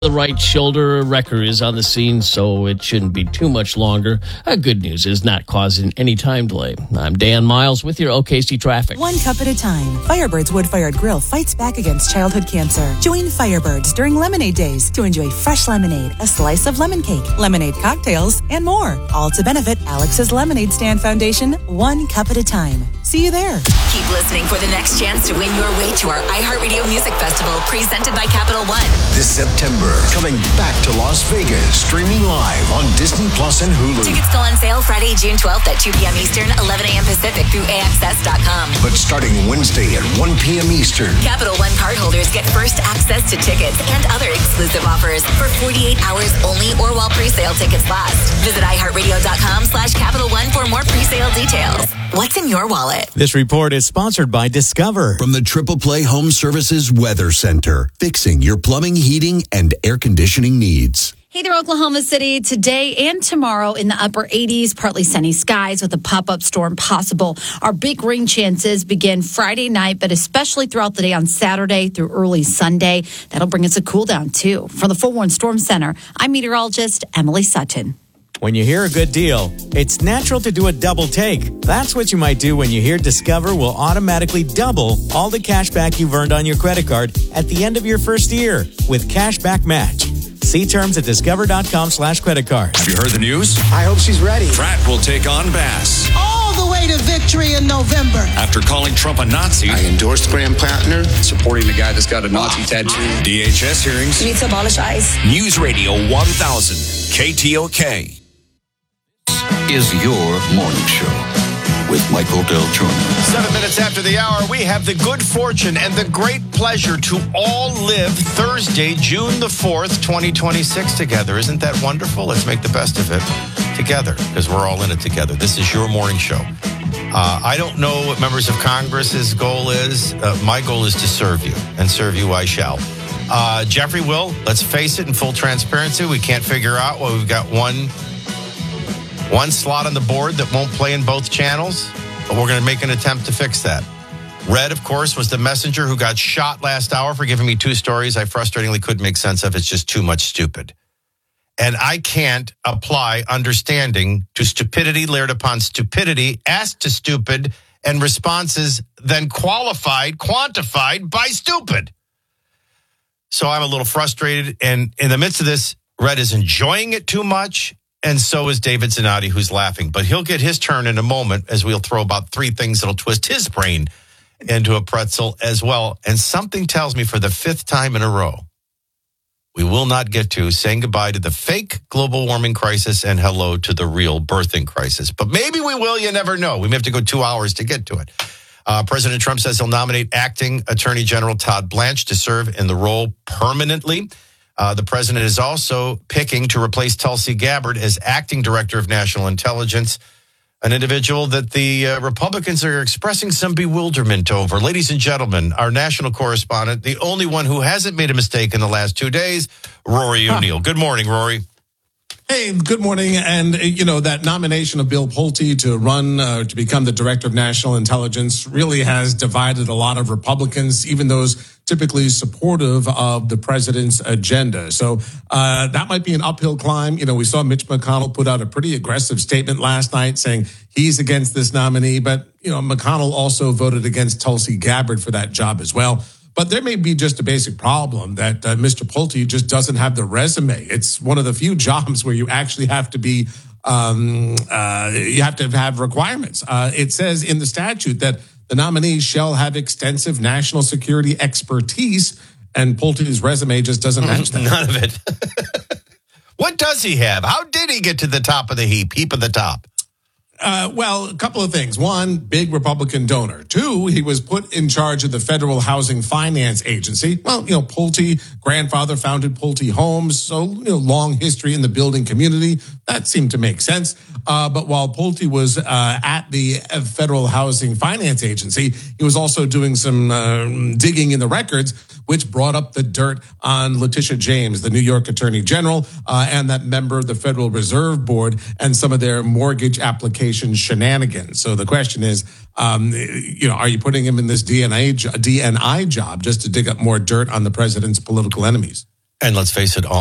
The right shoulder wrecker is on the scene, so it shouldn't be too much longer. Good news is not causing any time delay. I'm Dan Miles with your OKC traffic. One cup at a time. Firebird's wood-fired grill fights back against childhood cancer. Join Firebirds during Lemonade Days to enjoy fresh lemonade, a slice of lemon cake, lemonade cocktails, and more. All to benefit Alex's Lemonade Stand Foundation, one cup at a time. See you there. Keep listening for the next chance to win your way to our iHeartRadio Music Festival presented by Capital One. This September, coming back to Las Vegas, streaming live on Disney Plus and Hulu. Tickets go on sale Friday, June 12th at 2 p.m. Eastern, 11 a.m. Pacific through AXS.com. But starting Wednesday at 1 p.m. Eastern, Capital One cardholders get first access to tickets and other exclusive offers for 48 hours only or while pre-sale tickets last. Visit iHeartRadio.com/Capital One for more pre-sale details. What's in your wallet? This report is sponsored by Discover. from the Triple Play Home Services Weather Center, fixing your plumbing, heating, and air conditioning needs. Hey there, Oklahoma City. Today and tomorrow in the upper 80s, partly sunny skies with a pop-up storm possible. Our big rain chances begin Friday night, but especially throughout the day on Saturday through early Sunday. That'll bring us a cool down, too. From the Full Warn Storm Center, I'm meteorologist Emily Sutton. When you hear a good deal, it's natural to do a double take. That's what you might do when you hear Discover will automatically double all the cash back you've earned on your credit card at the end of your first year with Cashback Match. See terms at discover.com/credit card. Have you heard the news? I hope she's ready. Pratt will take on Bass. All the way to victory in November. After calling Trump a Nazi, I endorsed Graham Plattner. Supporting the guy that's got a Nazi tattoo. DHS hearings. You need to abolish ICE. News Radio 1000, KTOK. Is your morning show with Michael Del Giorno. 7 minutes after the hour, we have the good fortune and the great pleasure to all live Thursday, June the 4th, 2026 together. Isn't that wonderful? Let's make the best of it together because we're all in it together. This is your morning show. I don't know what members of Congress's goal is. My goal is to serve you, and serve you I shall. Jeffrey will, let's face it, in full transparency, we can't figure out why we've got one slot on the board that won't play in both channels, but we're going to make an attempt to fix that. Red, of course, was the messenger who got shot last hour for giving me two stories I frustratingly couldn't make sense of. It's just too much stupid. And I can't apply understanding to stupidity layered upon stupidity, asked to stupid, and responses then quantified by stupid. So I'm a little frustrated. And in the midst of this, Red is enjoying it too much. And so is David Zanotti, who's laughing. But he'll get his turn in a moment as we'll throw about three things that'll twist his brain into a pretzel as well. And something tells me for the fifth time in a row, we will not get to saying goodbye to the fake global warming crisis and hello to the real birthing crisis. But maybe we will. You never know. We may have to go 2 hours to get to it. President Trump says he'll nominate acting Attorney General Todd Blanche to serve in the role permanently. The president is also picking to replace Tulsi Gabbard as acting director of national intelligence, an individual that the Republicans are expressing some bewilderment over. Ladies and gentlemen, our national correspondent, the only one who hasn't made a mistake in the last 2 days, Rory O'Neill. Good morning, Rory. Hey, good morning. And, that nomination of Bill Pulte to run to become the director of national intelligence really has divided a lot of Republicans, even those typically supportive of the president's agenda. So that might be an uphill climb. We saw Mitch McConnell put out a pretty aggressive statement last night saying he's against this nominee. But, McConnell also voted against Tulsi Gabbard for that job as well. But there may be just a basic problem that Mr. Pulte just doesn't have the resume. It's one of the few jobs where you actually have to be, you have to have requirements. It says in the statute that the nominee shall have extensive national security expertise, and Pulte's resume just doesn't match that. None of it. What does he have? How did he get to the top of the heap of the top? Well, a couple of things. One, big Republican donor. Two, he was put in charge of the Federal Housing Finance Agency. Well, Pulte, grandfather founded Pulte Homes, so, long history in the building community. That seemed to make sense. But while Pulte was at the Federal Housing Finance Agency, he was also doing some digging in the records, which brought up the dirt on Letitia James, the New York Attorney General, and that member of the Federal Reserve Board, and some of their mortgage application shenanigans. So the question is, are you putting him in this DNI job just to dig up more dirt on the president's political enemies? And let's face it, all